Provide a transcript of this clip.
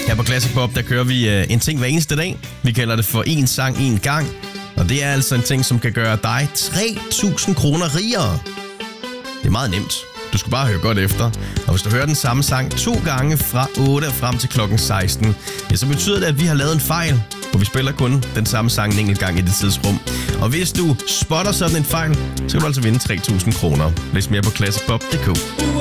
Her på Classic Pop, der kører vi en ting hver eneste dag. Vi kalder det for en sang, en gang. Og det er altså en ting, som kan gøre dig 3.000 kroner rigere. Det er meget nemt. Du skal bare høre godt efter. Og hvis du hører den samme sang 2 gange fra 8 og frem til klokken 16, ja, så betyder det, at vi har lavet en fejl. For vi spiller kun den samme sang en enkelt gang i det tidsrum. Og hvis du spotter sådan en fejl, så kan du altså vinde 3.000 kroner. Læs mere på classicpop.dk.